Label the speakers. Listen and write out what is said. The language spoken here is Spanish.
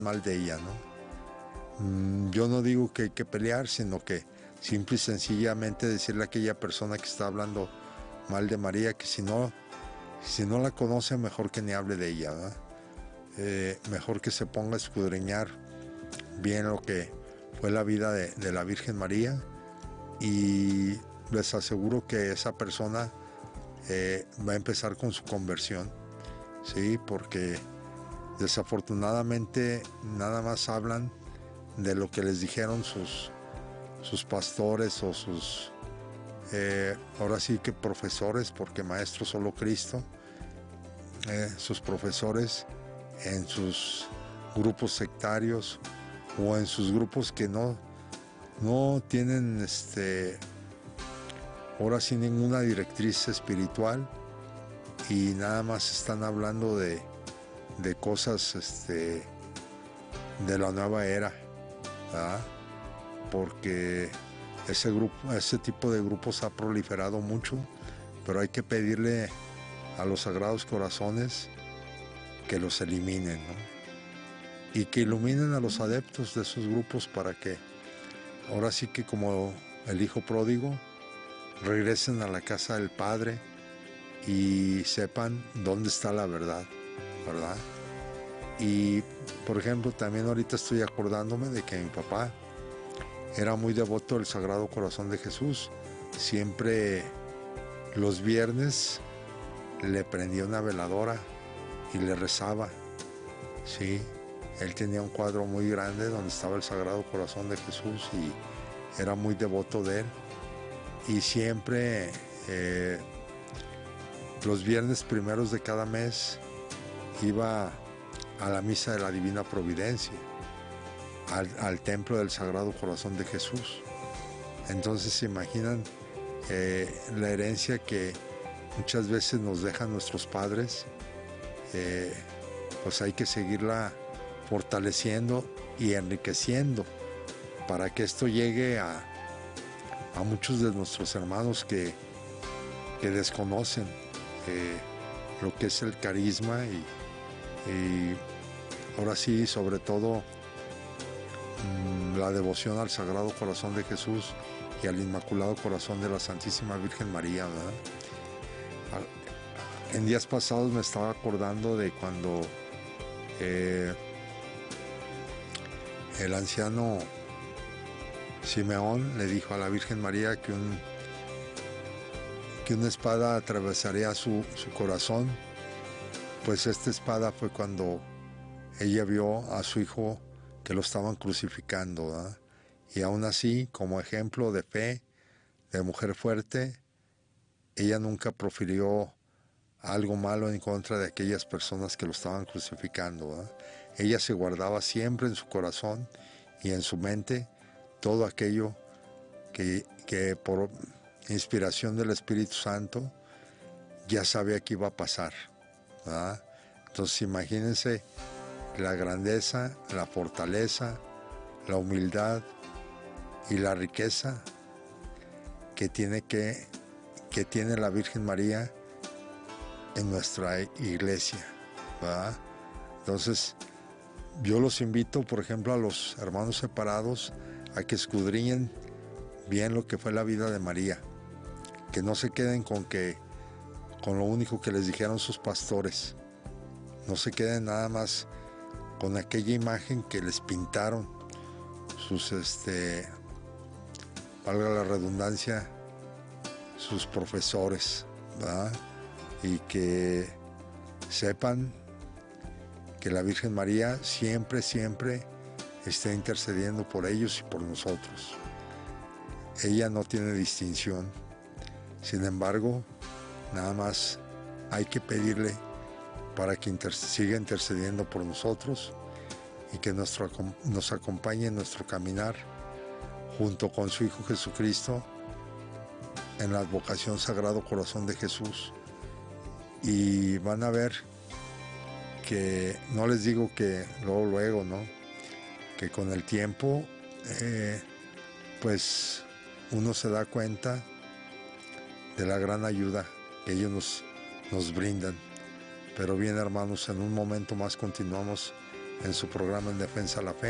Speaker 1: mal de ella, ¿no? Yo no digo que hay que pelear, sino que simple y sencillamente decirle a aquella persona que está hablando mal de María que si no la conoce, mejor que ni hable de ella, ¿verdad? Mejor que se ponga a escudriñar bien lo que fue la vida de la Virgen María, y les aseguro que esa persona va a empezar con su conversión, ¿sí? Porque desafortunadamente nada más hablan de lo que les dijeron sus pastores o sus, ahora sí que profesores, porque maestro solo Cristo, sus profesores en sus grupos sectarios o en sus grupos que no tienen ahora sí ninguna directriz espiritual, y nada más están hablando de cosas de la nueva era, ¿verdad? Porque ese tipo de grupos ha proliferado mucho, pero hay que pedirle a los Sagrados Corazones que los eliminen, ¿no? Y que iluminen a los adeptos de esos grupos para que ahora sí que, como el hijo pródigo, regresen a la casa del Padre y sepan dónde está la verdad, ¿verdad? Y por ejemplo, también ahorita estoy acordándome de que mi papá era muy devoto del Sagrado Corazón de Jesús. Siempre los viernes le prendía una veladora y le rezaba, ¿sí? Él tenía un cuadro muy grande donde estaba el Sagrado Corazón de Jesús y era muy devoto de él. Y siempre los viernes primeros de cada mes iba a la misa de la Divina Providencia, al templo del Sagrado Corazón de Jesús. Entonces se imaginan la herencia que muchas veces nos dejan nuestros padres, pues hay que seguirla fortaleciendo y enriqueciendo para que esto llegue a muchos de nuestros hermanos que desconocen lo que es el carisma y ahora sí, sobre todo, la devoción al Sagrado Corazón de Jesús y al Inmaculado Corazón de la Santísima Virgen María, ¿verdad? En días pasados me estaba acordando de cuando el anciano Simeón le dijo a la Virgen María que una espada atravesaría su corazón. Pues esta espada fue cuando ella vio a su hijo que lo estaban crucificando, ¿verdad? Y aún así, como ejemplo de fe, de mujer fuerte, ella nunca profirió algo malo en contra de aquellas personas que lo estaban crucificando, ¿verdad? Ella se guardaba siempre en su corazón y en su mente todo aquello que por inspiración del Espíritu Santo ya sabía que iba a pasar, ¿verdad? Entonces imagínense la grandeza, la fortaleza, la humildad y la riqueza que tiene la Virgen María en nuestra iglesia, ¿verdad? Entonces yo los invito, por ejemplo, a los hermanos separados a que escudriñen bien lo que fue la vida de María, que no se queden con lo único que les dijeron sus pastores, no se queden nada más con aquella imagen que les pintaron sus, valga la redundancia, sus profesores, ¿verdad? Y que sepan que la Virgen María siempre, siempre está intercediendo por ellos y por nosotros. Ella no tiene distinción. Sin embargo, nada más hay que pedirle para que siga intercediendo por nosotros y que nos acompañe en nuestro caminar junto con su Hijo Jesucristo en la advocación Sagrado Corazón de Jesús. Y van a ver que, no les digo que luego, ¿no? Que con el tiempo, pues uno se da cuenta de la gran ayuda que ellos nos brindan. Pero bien, hermanos, en un momento más continuamos en su programa En Defensa de la Fe.